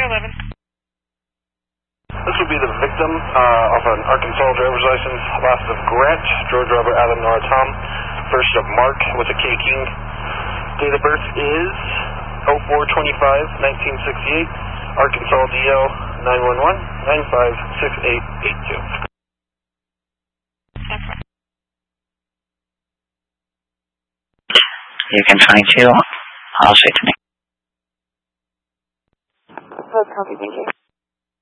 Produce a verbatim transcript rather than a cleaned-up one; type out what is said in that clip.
eleven. This will be the victim uh, of an Arkansas driver's license. Last of Grant, George Robert Adam Nora Tom. First of Mark with a K King. Date of birth is oh four twenty-five nineteen sixty-eight. Arkansas D L nine one one nine five six eight eight two. You can twenty-two. I'll shoot to me. Let's copy, thank you.